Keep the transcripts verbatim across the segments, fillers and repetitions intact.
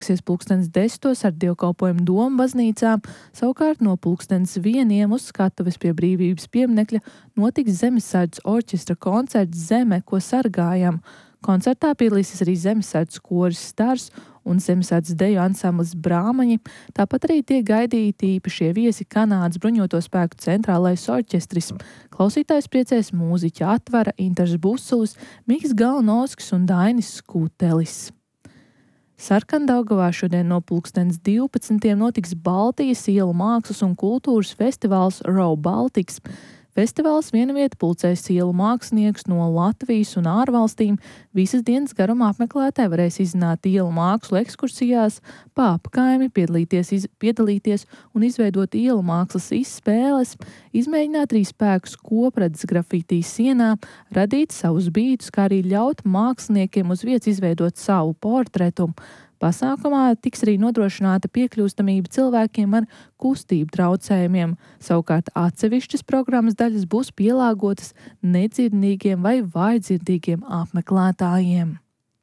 Pulkstens desmitos ar dievkalpojumu Doma baznīcā, savukārt no pulkstens vieniem uz skatuves pie Brīvības pieminekļa notiks Zemesardzes orķestra koncerts Zeme, ko sargājam. Koncertā piedalīsies arī Zemesardzes koris Stars un Zemesardzes deju ansamblis Brāmaņi, tāpat arī tiek gaidīti īpašie viesi Kanādas bruņoto spēku centrālais orķestris. Klausītājs priecēs mūziķa Atvara, Intars Busulis, Miks Galnovskis un Dainis Skūtelis. Sarkandaugavā šodien no pulkstens divpadsmitiem notiks Baltijas ielu mākslas un kultūras festivāls Raw Baltics. Festivāls vienvieta pulcēs ielu māksliniekus no Latvijas un ārvalstīm. Visas dienas garumā apmeklētāji varēs izzināt ielu mākslu ekskursijās, pa apkaimi, piedalīties, iz, piedalīties un izveidot ielu mākslas izspēles, izmēģināt arī spēkus kopredzes grafitī sienā, radīt savus bītus, kā arī ļaut māksliniekiem uz vietas izveidot savu portretu. Pasākumā tiks arī nodrošināta piekļūstamība cilvēkiem ar kustību traucējumiem, savukārt atsevišķas programmas daļas būs pielāgotas nedzirdīgiem vai vājdzirdīgiem apmeklētājiem.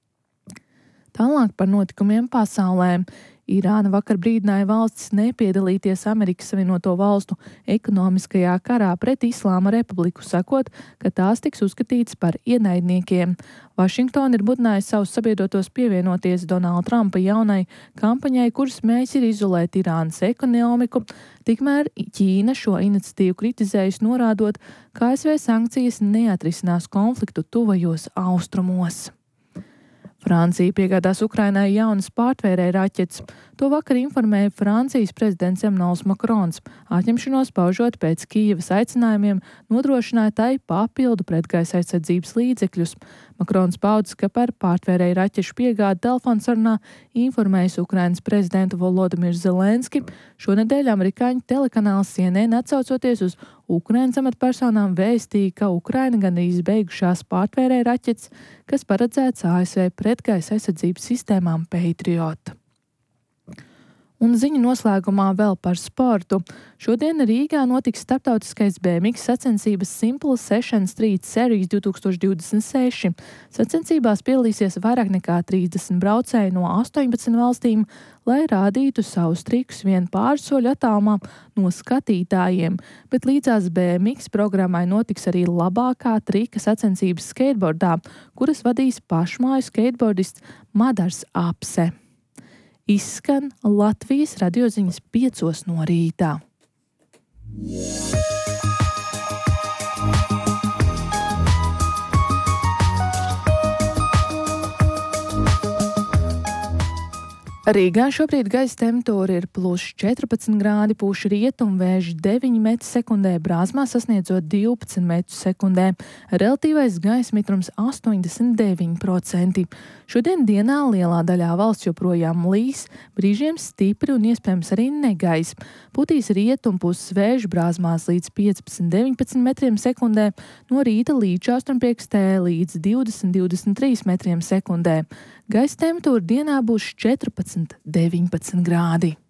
Tālāk par notikumiem pasaulē. Irāna vakar brīdināja valstis nepiedalīties Amerikas Savienoto Valstu ekonomiskajā karā pret Islāma republiku, sakot, ka tās tiks uzskatītas par ienaidniekiem. Vašingtona ir mudinājusi savus sabiedrotos pievienoties Donalda Trumpa jaunai kampaņai, kuras mērķis ir izolēt Irānas ekonomiku. Tikmēr Ķīna šo iniciatīvu kritizējusi, norādot, ka A S V sankcijas neatrisinās konfliktu tuvajos austrumos. Francija piegādās Ukrainai jaunas pārtvērēja raķetes. To vakar informēja Francijas prezidents Emmanuels Macrons, atņemšanos paužot pēc Kijevas aicinājumiem nodrošināt tai papildu pretgaisa aizsardzības līdzekļus. Macrons paudzis, ka par pārtvērēju raķešu piegādi telefonsarunā informējis Ukrainas prezidentu Volodimiru Zelenski. Šonedēļ amerikāņu telekanāls C N N atsaucoties uz Ukrainas amatpersonām vēstīja, ka Ukraina gan ir izbeigušās pārtvērēju raķetes, kas paredzēts A S V pretgaisa aizsardzības sistēmām Patriot. Un ziņu noslēgumā vēl par sportu. Šodien Rīgā notiks starptautiskais B M X sacensības Simple Session Street Series divtūkstoš divdesmit seši. Sacensībās piedalīsies vairāk nekā trīsdesmit braucēji no astoņpadsmit valstīm, lai rādītu savus trikus vien pāris soļu attālumā no skatītājiem, bet līdzās B M X programmai notiks arī labākā trika sacensības skateboardā, kuras vadīs pašmāju skateboardists Madars Apse. Izskan Latvijas radioziņas piecos no rītā. Rīgā šobrīd gaisa temperatūra ir plus četrpadsmit grādi, pūš rietumvējš deviņi metri sekundē, Brāzmā sasniedzot divpadsmit metrus sekundē. Relatīvais gaisa mitrums astoņdesmit deviņi procenti. Šodien dienā lielā daļā valsts joprojām līs, brīžiem stipri un iespējams arī negaiss. Putīs rietumpuses vējš Brāzmās līdz piecpadsmit deviņpadsmit metriem sekundē, no rīta līdz austrumpiekrastē līdz divdesmit divdesmit trīs metriem sekundē. Gaisa temperatūra dienā būs četrpadsmit deviņpadsmit grādi.